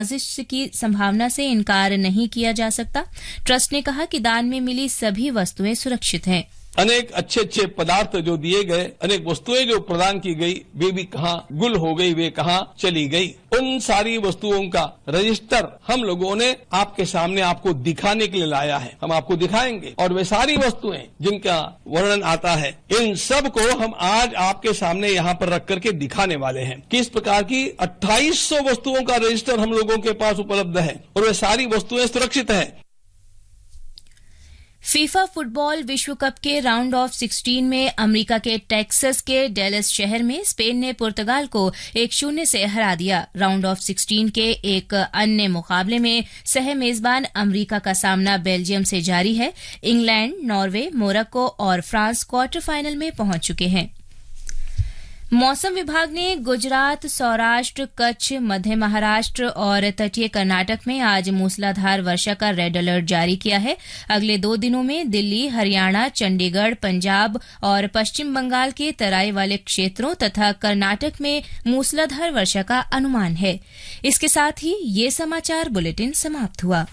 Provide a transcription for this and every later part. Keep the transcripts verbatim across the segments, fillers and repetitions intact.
साजिश की संभावना से इनकार नहीं किया जा सकता। ट्रस्ट ने कहा कि दान में मिली सभी वस्तुएं सुरक्षित हैं। अनेक अच्छे अच्छे पदार्थ जो दिए गए, अनेक वस्तुएं जो प्रदान की गई, वे भी कहाँ गुल हो गई, वे कहाँ चली गई। उन सारी वस्तुओं का रजिस्टर हम लोगों ने आपके सामने आपको दिखाने के लिए लाया है। हम आपको दिखाएंगे और वे सारी वस्तुएं जिनका वर्णन आता है, इन सब को हम आज आपके सामने यहाँ पर रख करके दिखाने वाले हैं। किस प्रकार की अट्ठाईस सौ वस्तुओं का रजिस्टर हम लोगों के पास उपलब्ध है और वे सारी वस्तुएं सुरक्षित है। फीफा फुटबॉल विश्व कप के राउंड ऑफ सिक्सटीन में अमेरिका के टेक्सास के डेलस शहर में स्पेन ने पुर्तगाल को एक शून्य से हरा दिया। राउंड ऑफ सिक्सटीन के एक अन्य मुकाबले में सह मेजबान अमेरिका का सामना बेल्जियम से जारी है। इंग्लैंड, नॉर्वे, मोरक्को और फ्रांस क्वार्टर फाइनल में पहुंच चुके हैं। मौसम विभाग ने गुजरात, सौराष्ट्र, कच्छ, मध्य महाराष्ट्र और तटीय कर्नाटक में आज मूसलाधार वर्षा का रेड अलर्ट जारी किया है। अगले दो दिनों में दिल्ली, हरियाणा, चंडीगढ़, पंजाब और पश्चिम बंगाल के तराई वाले क्षेत्रों तथा कर्नाटक में मूसलाधार वर्षा का अनुमान है। इसके साथ ही ये समाचार बुलेटिन समाप्त हुआ।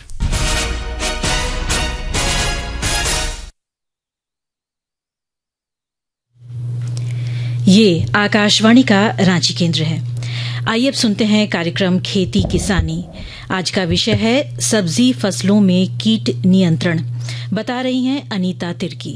ये आकाशवाणी का रांची केंद्र है। आइए अब सुनते हैं कार्यक्रम खेती किसानी। आज का विषय है सब्जी फसलों में कीट नियंत्रण। बता रही हैं अनीता तिर्की।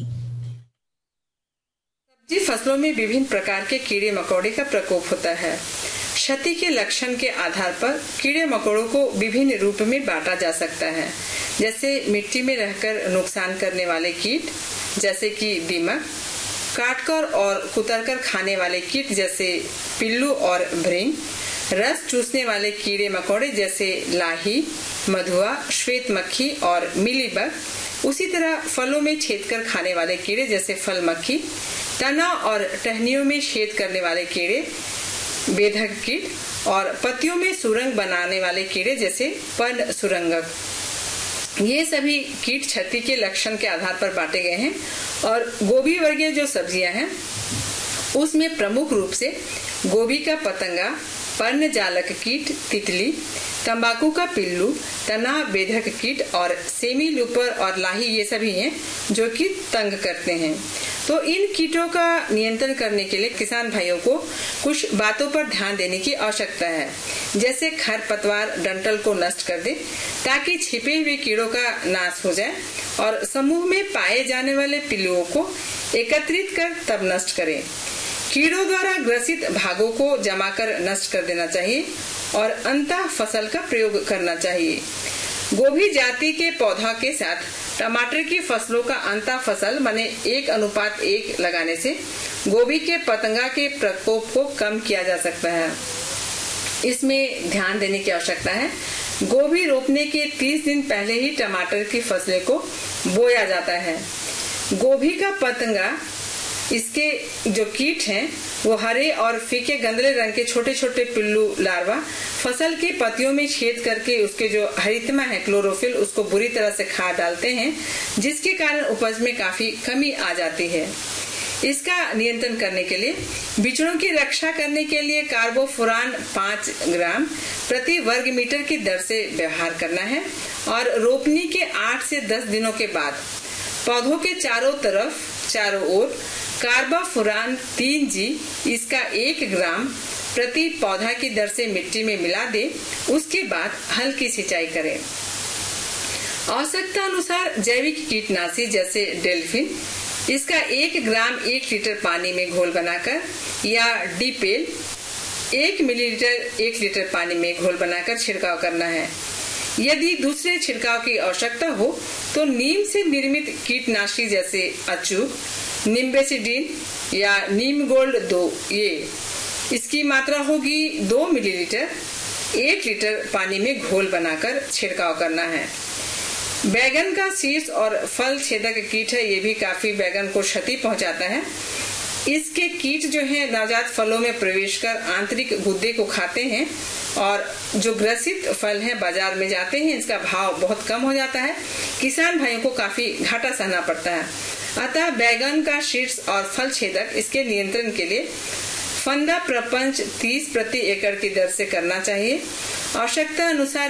सब्जी फसलों में विभिन्न प्रकार के कीड़े मकोड़े का प्रकोप होता है। क्षति के लक्षण के आधार पर कीड़े मकोड़ों को विभिन्न रूप में बांटा जा सकता है, जैसे मिट्टी में रहकर नुकसान करने वाले कीट जैसे कि दीमक, काटकर और कुतरकर खाने वाले कीट जैसे पिल्लू और भृंग, रस चूसने वाले कीड़े मकोड़े जैसे लाही, मधुआ, श्वेत मक्खी और मिलीबग। उसी तरह फलों में छेद कर खाने वाले कीड़े जैसे फल मक्खी, तना और टहनियों में छेद करने वाले कीड़े बेधक कीट और पत्तियों में सुरंग बनाने वाले कीड़े जैसे पर्ण सुरंगक। ये सभी कीट क्षति के लक्षण के आधार पर बांटे गए हैं और गोभी वर्गीय जो सब्जियां हैं उसमें प्रमुख रूप से गोभी का पतंगा, पर्ण जालक कीट, तितली, तंबाकू का पिल्लू, तना बेधक कीट और सेमी लूपर और लाही ये सभी हैं जो कि तंग करते हैं। तो इन कीटों का नियंत्रण करने के लिए किसान भाइयों को कुछ बातों पर ध्यान देने की आवश्यकता है, जैसे खरपतवार डंठल को नष्ट कर दे ताकि छिपे हुए कीड़ों का नाश हो जाए और समूह में पाए जाने वाले पिल्लुओं को एकत्रित कर तब नष्ट करें। कीड़ों द्वारा ग्रसित भागों को जमा कर नष्ट कर देना चाहिए और अंतः फसल का प्रयोग करना चाहिए। गोभी जाति के पौधा के साथ टमाटर की फसलों का अंतः फसल माने एक अनुपात एक लगाने से गोभी के पतंगा के प्रकोप को कम किया जा सकता है। इसमें ध्यान देने की आवश्यकता है, गोभी रोपने के तीस दिन पहले ही टमाटर की फसलें को बोया जाता है। गोभी का पतंगा, इसके जो कीट हैं वो हरे और फीके गंदले रंग के छोटे छोटे पिल्लू लार्वा फसल की पत्तियों में छेद करके उसके जो हरितमा है क्लोरोफिल उसको बुरी तरह से खा डालते हैं, जिसके कारण उपज में काफी कमी आ जाती है। इसका नियंत्रण करने के लिए बिचड़ों की रक्षा करने के लिए कार्बोफुरान पाँच ग्राम प्रति वर्ग मीटर की दर से व्यवहार करना है और रोपनी के आठ से दस दिनों के बाद पौधों के चारों तरफ चारों ओर कार्बोफुरान तीन जी इसका एक ग्राम प्रति पौधा की दर से मिट्टी में मिला दे। उसके बाद हल्की सिंचाई करें। आवश्यकता अनुसार जैविक कीटनाशी जैसे डेल्फिन, इसका एक ग्राम एक लीटर पानी में घोल बनाकर या डीपेल एक मिलीलीटर एक लीटर पानी में घोल बनाकर छिड़काव करना है। यदि दूसरे छिड़काव की आवश्यकता हो तो नीम से निर्मित कीटनाशी जैसे अचूक, निम्बेसिडिन या नीम गोल्ड दो, ये इसकी मात्रा होगी दो मिलीलीटर एक लीटर पानी में घोल बनाकर छिड़काव करना है। बैगन का शीर्ष और फल छेदक कीट है, ये भी काफी बैगन को क्षति पहुंचाता है। इसके कीट जो है नवजात फलों में प्रवेश कर आंतरिक गुद्दे को खाते हैं और जो ग्रसित फल हैं बाजार में जाते हैं, इसका भाव बहुत कम हो जाता है। किसान भाइयों को काफी घाटा सहना पड़ता है। अतः बैगन का शीर्ष और फल छेदक इसके नियंत्रण के लिए फंदा प्रपंच तीस प्रति एकड़ की दर से करना चाहिए। आवश्यकता अनुसार